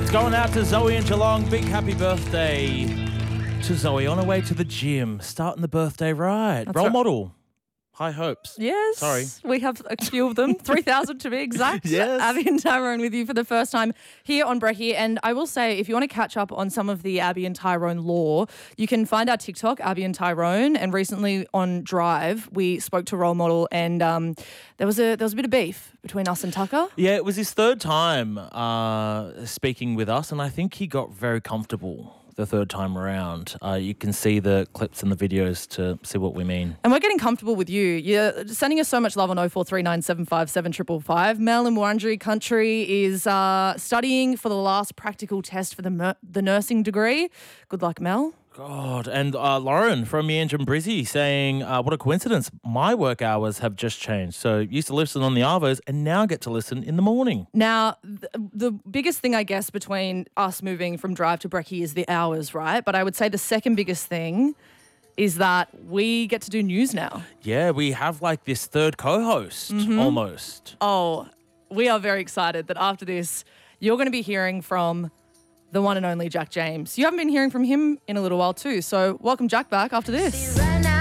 It's going out to Zoe in Geelong. Big happy birthday to Zoe on her way to the gym, starting the birthday right. That's Role right. model. High hopes. Yes. Sorry. We have a few of them, 3,000 to be exact. Yes. Abby and Tyrone with you for the first time here on Brekkie. And I will say, if you want to catch up on some of the Abby and Tyrone lore, you can find our TikTok, Abby and Tyrone. And recently on Drive, we spoke to Role Model and there was a bit of beef between us and Tucker. Yeah, it was his third time speaking with us, and I think he got very comfortable the third time around. You can see the clips and the videos to see what we mean. And we're getting comfortable with you. You're sending us so much love on 0439757555. Mel in Wurundjeri country is studying for the last practical test for the nursing degree. Good luck, Mel. God, and Lauren from Meanjum Brizzy saying, what a coincidence, my work hours have just changed. So used to listen on the Arvos and now get to listen in the morning. Now, the biggest thing, I guess, between us moving from Drive to Brekkie is the hours, right? But I would say the second biggest thing is that we get to do news now. Yeah, we have like this third co-host almost. Oh, we are very excited that after this, you're going to be hearing from the one and only Jack James. You haven't been hearing from him in a little while too. So welcome Jack back after this.